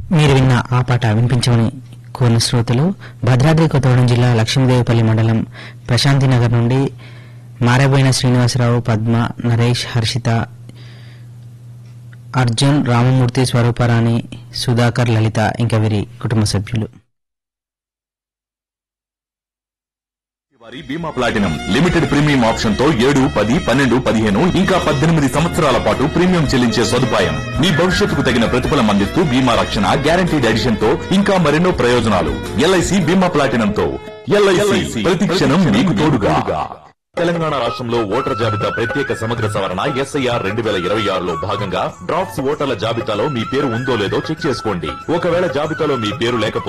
మీరు విన్న ఆ పాట వినిపించమని కోరిన శ్రోతలు భద్రాద్రి కొత్తగూడెం జిల్లా లక్ష్మీదేవిపల్లి మండలం ప్రశాంతినగర్ నుండి మారబోయిన శ్రీనివాసరావు, పద్మ, నరేష్, హర్షిత, అర్జున్, రామమూర్తి, స్వరూపరాణి, సుధాకర్, లలిత ఇంకా వీరి కుటుంబ సభ్యులు. వారి బీమా ప్లాటినం లిమిటెడ్ ప్రీమియం ఆప్షన్ తో 7, 10, 12, 15 ఇంకా 18 సంవత్సరాల పాటు ప్రీమియం చెల్లించే సదుపాయం. మీ భవిష్యత్తుకు తగిన ప్రతిఫలం అందిస్తూ బీమా రక్షణ, గ్యారంటీడ్ ఎడిషన్ తో ఇంకా మరెన్నో ప్రయోజనాలు. ఎల్ఐసి బీమా ప్లాటినం తో ఎల్ఐసి ప్రతి క్షణం మీకు తోడుగా. తెలంగాణ రాష్ట్రంలో ఓటర్ జాబితా ప్రత్యేక సమగ్ర సవరణ SIR 2026లో భాగంగా డ్రాఫ్ట్స్ ఓటర్ల జాబితాలో మీ పేరు ఉందో లేదో చెక్ చేసుకోండి. ఒకవేళ జాబితాలో మీ పేరు లేకపోతే